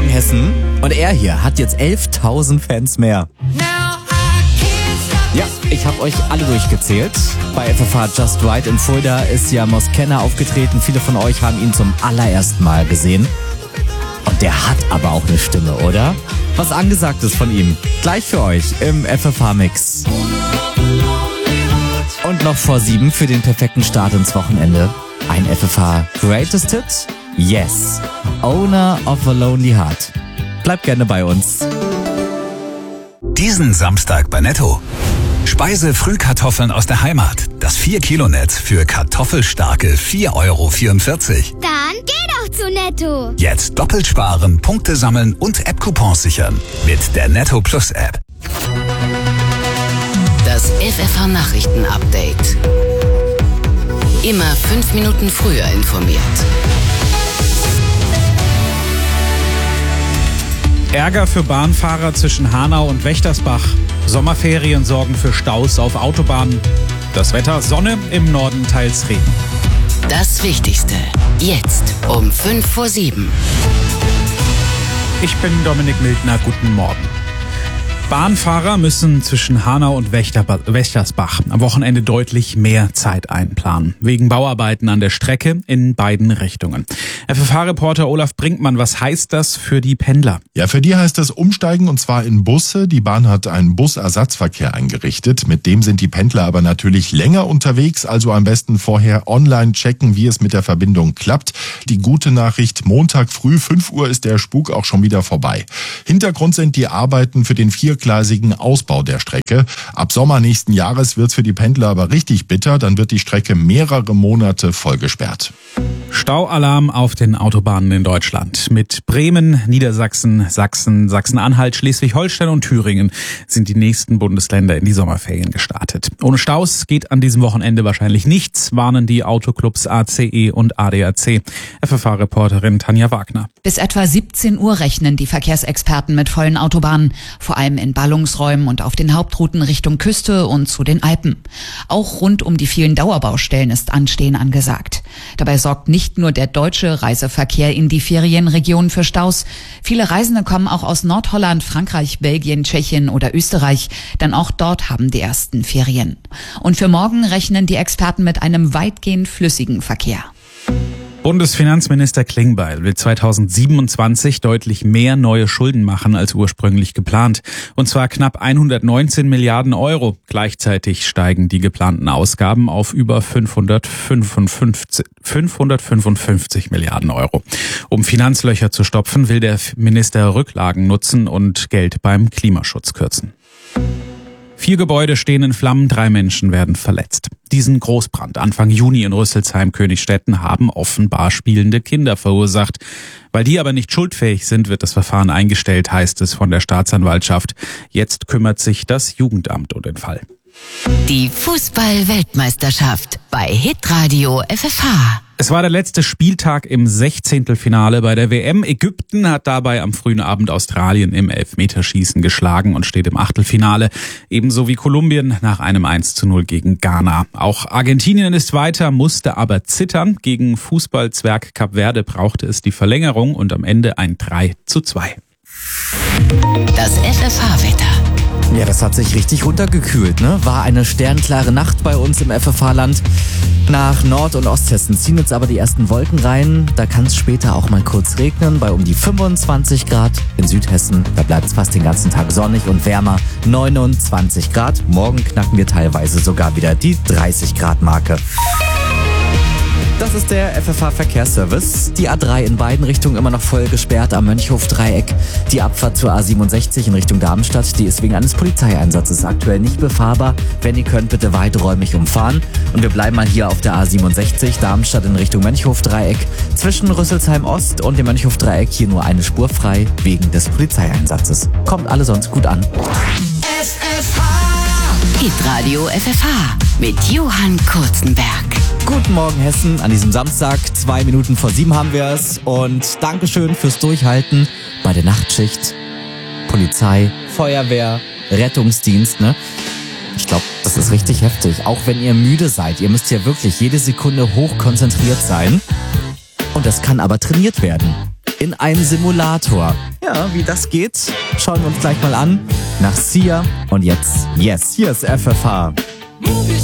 Morgen Hessen. Und er hier hat jetzt 11.000 Fans mehr. Ja, ich habe euch alle durchgezählt. Bei FFH Just Right in Fulda ist ja Moskenna aufgetreten. Viele von euch haben ihn zum allerersten Mal gesehen. Und der hat aber auch eine Stimme, oder? Was angesagt ist von ihm. Gleich für euch im FFH-Mix. Und noch vor 7 für den perfekten Start ins Wochenende. Ein FFH Greatest Hit? Yes. Owner of a Lonely Heart. Bleibt gerne bei uns. Diesen Samstag bei Netto. Speise-Frühkartoffeln aus der Heimat. Das 4-Kilo-Netz für kartoffelstarke 4,44 €. Dann geh doch zu Netto. Jetzt doppelt sparen, Punkte sammeln und App-Coupons sichern. Mit der Netto Plus App. Das FFH-Nachrichten-Update. Immer 5 Minuten früher informiert. Ärger für Bahnfahrer zwischen Hanau und Wächtersbach. Sommerferien sorgen für Staus auf Autobahnen. Das Wetter: Sonne, im Norden teils Regen. Das Wichtigste jetzt um 7:05. Ich bin Dominik Mildner, guten Morgen. Bahnfahrer müssen zwischen Hanau und Wächtersbach am Wochenende deutlich mehr Zeit einplanen. Wegen Bauarbeiten an der Strecke in beiden Richtungen. FFH-Reporter Olaf Brinkmann, was heißt das für die Pendler? Ja, für die heißt das Umsteigen, und zwar in Busse. Die Bahn hat einen Busersatzverkehr eingerichtet. Mit dem sind die Pendler aber natürlich länger unterwegs. Also am besten vorher online checken, wie es mit der Verbindung klappt. Die gute Nachricht: Montag früh 5 Uhr ist der Spuk auch schon wieder vorbei. Hintergrund sind die Arbeiten für den viergleisigen Ausbau der Strecke. Ab Sommer nächsten Jahres wird's für die Pendler aber richtig bitter. Dann wird die Strecke mehrere Monate vollgesperrt. Staualarm auf den Autobahnen in Deutschland. Mit Bremen, Niedersachsen, Sachsen, Sachsen-Anhalt, Schleswig-Holstein und Thüringen sind die nächsten Bundesländer in die Sommerferien gestartet. Ohne Staus geht an diesem Wochenende wahrscheinlich nichts, warnen die Autoclubs ACE und ADAC. FFH-Reporterin Tanja Wagner. Bis etwa 17 Uhr rechnen die Verkehrsexperten mit vollen Autobahnen, vor allem in Ballungsräumen und auf den Hauptrouten Richtung Küste und zu den Alpen. Auch rund um die vielen Dauerbaustellen ist Anstehen angesagt. Dabei sorgt nicht nur der deutsche Reiseverkehr in die Ferienregionen für Staus. Viele Reisende kommen auch aus Nordholland, Frankreich, Belgien, Tschechien oder Österreich, denn auch dort haben die ersten Ferien. Und für morgen rechnen die Experten mit einem weitgehend flüssigen Verkehr. Bundesfinanzminister Klingbeil will 2027 deutlich mehr neue Schulden machen als ursprünglich geplant. Und zwar knapp 119 Milliarden €. Gleichzeitig steigen die geplanten Ausgaben auf über 555 Milliarden €. Um Finanzlöcher zu stopfen, will der Minister Rücklagen nutzen und Geld beim Klimaschutz kürzen. 4 Gebäude stehen in Flammen, 3 Menschen werden verletzt. Diesen Großbrand Anfang Juni in Rüsselsheim-Königstetten haben offenbar spielende Kinder verursacht. Weil die aber nicht schuldfähig sind, wird das Verfahren eingestellt, heißt es von der Staatsanwaltschaft. Jetzt kümmert sich das Jugendamt um den Fall. Die Fußball-Weltmeisterschaft bei Hitradio FFH. Es war der letzte Spieltag im 16. bei der WM. Ägypten hat dabei am frühen Abend Australien im Elfmeterschießen geschlagen und steht im Achtelfinale. Ebenso wie Kolumbien nach einem 1:0 gegen Ghana. Auch Argentinien ist weiter, musste aber zittern. Gegen Fußballzwerg Kap Verde brauchte es die Verlängerung und am Ende ein 3:2. Das FFH-Wetter. Ja, das hat sich richtig runtergekühlt, ne? War eine sternklare Nacht bei uns im FFH-Land. Nach Nord- und Osthessen ziehen jetzt aber die ersten Wolken rein. Da kann es später auch mal kurz regnen, bei um die 25 Grad. In Südhessen, da bleibt es fast den ganzen Tag sonnig und wärmer, 29 Grad. Morgen knacken wir teilweise sogar wieder die 30 Grad Marke. Das ist der FFH-Verkehrsservice. Die A3 in beiden Richtungen immer noch voll gesperrt am Mönchhof-Dreieck. Die Abfahrt zur A67 in Richtung Darmstadt, die ist wegen eines Polizeieinsatzes aktuell nicht befahrbar. Wenn ihr könnt, bitte weiträumig umfahren. Und wir bleiben mal hier auf der A67, Darmstadt in Richtung Mönchhof-Dreieck. Zwischen Rüsselsheim Ost und dem Mönchhof-Dreieck hier nur eine Spur frei wegen des Polizeieinsatzes. Kommt alle sonst gut an. Hitradio FFH mit Johann Kurzenberg. Guten Morgen Hessen, an diesem Samstag, 2 Minuten vor 7 haben wir es. Und Dankeschön fürs Durchhalten bei der Nachtschicht. Polizei, Feuerwehr, Rettungsdienst, ne? Ich glaube, das ist richtig heftig. Auch wenn ihr müde seid, ihr müsst ja wirklich jede Sekunde hochkonzentriert sein. Und das kann aber trainiert werden. in einen Simulator. Ja, wie das geht, schauen wir uns gleich mal an. Nach Sia und jetzt Yes, hier ist FFH.